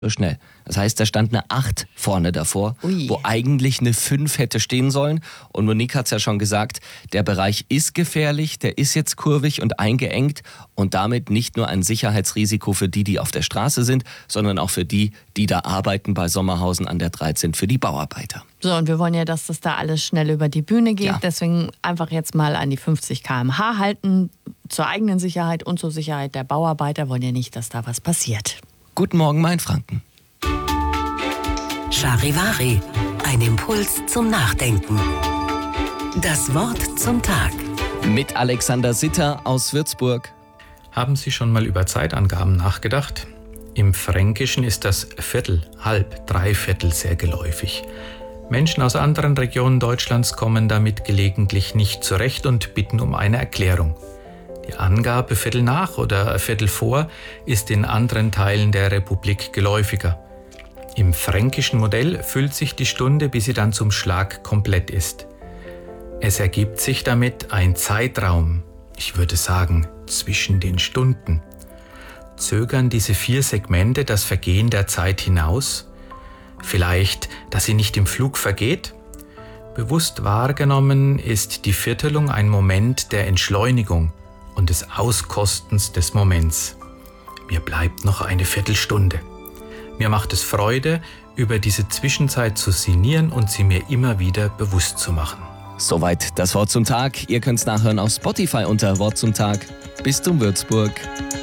so schnell. Das heißt, da stand eine 8 vorne davor, Ui. wo eigentlich eine 5 hätte stehen sollen. Und Monique hat es ja schon gesagt, der Bereich ist gefährlich, der ist jetzt kurvig und eingeengt und damit nicht nur ein Sicherheitsrisiko für die auf der Straße sind, sondern auch für die da arbeiten bei Sommerhausen an der 13, für die Bauarbeiter. So, und wir wollen ja, dass das da alles schnell über die Bühne geht. Ja. Deswegen einfach jetzt mal an die 50 km/h halten. Zur eigenen Sicherheit und zur Sicherheit der Bauarbeiter wollen ja nicht, dass da was passiert. Guten Morgen, Mainfranken. Charivari, ein Impuls zum Nachdenken. Das Wort zum Tag. Mit Alexander Sitter aus Würzburg. Haben Sie schon mal über Zeitangaben nachgedacht? Im Fränkischen ist das Viertel, halb, Dreiviertel sehr geläufig. Menschen aus anderen Regionen Deutschlands kommen damit gelegentlich nicht zurecht und bitten um eine Erklärung. Die Angabe Viertel nach oder Viertel vor ist in anderen Teilen der Republik geläufiger. Im fränkischen Modell füllt sich die Stunde, bis sie dann zum Schlag komplett ist. Es ergibt sich damit ein Zeitraum, ich würde sagen, zwischen den Stunden. Zögern diese 4 Segmente das Vergehen der Zeit hinaus? Vielleicht, dass sie nicht im Flug vergeht? Bewusst wahrgenommen ist die Viertelung ein Moment der Entschleunigung und des Auskostens des Moments. Mir bleibt noch eine Viertelstunde. Mir macht es Freude, über diese Zwischenzeit zu sinnieren und sie mir immer wieder bewusst zu machen. Soweit das Wort zum Tag. Ihr könnt es nachhören auf Spotify unter Wort zum Tag. Bis zum Würzburg.